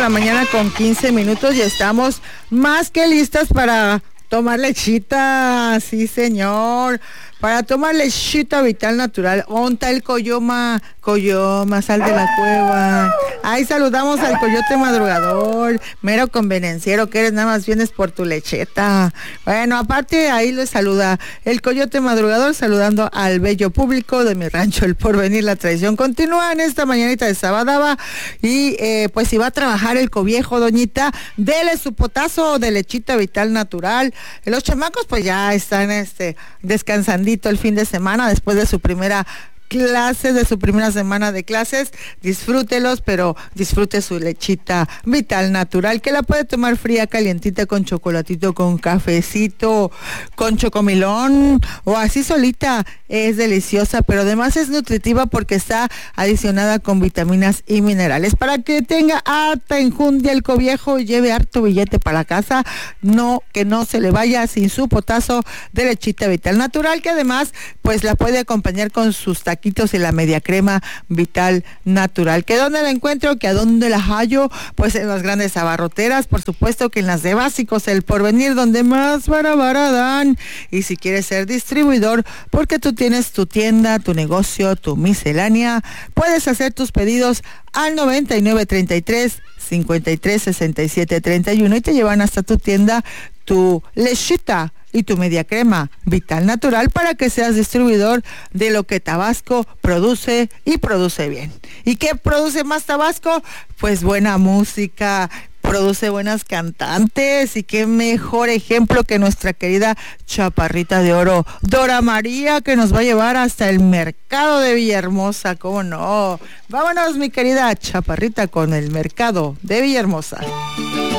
la mañana con 15 minutos y estamos más que listas para tomar lechita, sí señor, para tomar lechita vital natural. Onta el Coyoma, sal de la cueva. Ahí saludamos al coyote madrugador, mero convenenciero que eres, nada más vienes por tu lecheta. Bueno, aparte ahí le saluda el coyote madrugador, saludando al bello público de mi rancho El Porvenir. La tradición continúa en esta mañanita de Sabadaba y pues si va a trabajar el coviejo, doñita, dele su potazo de lechita vital natural. Los chamacos pues ya están descansandito el fin de semana después de su primera clase, de su primera semana de clases. Disfrútelos, pero disfrute su lechita vital natural, que la puede tomar fría, calientita, con chocolatito, con cafecito, con chocomilón o así solita. Es deliciosa, pero además es nutritiva porque está adicionada con vitaminas y minerales para que tenga harta enjundia el coviejo y lleve harto billete para casa. Que no se le vaya sin su potazo de lechita vital natural, que además pues la puede acompañar con sus taquitos y la media crema vital natural. ¿Que dónde la encuentro? ¿Que a dónde la hallo? Pues en las grandes abarroteras, por supuesto que en las de Básicos El Porvenir, donde más barabara dan. Y si quieres ser distribuidor, porque tú tienes tu tienda, tu negocio, tu miscelánea, puedes hacer tus pedidos al 9933-536731 y te llevan hasta tu tienda tu lechita y tu media crema vital natural para que seas distribuidor de lo que Tabasco produce y produce bien. ¿Y qué produce más Tabasco? Pues buena música, produce buenas cantantes, y qué mejor ejemplo que nuestra querida Chaparrita de Oro, Dora María, que nos va a llevar hasta el mercado de Villahermosa. ¿Cómo no? Vámonos, mi querida Chaparrita, con el mercado de Villahermosa.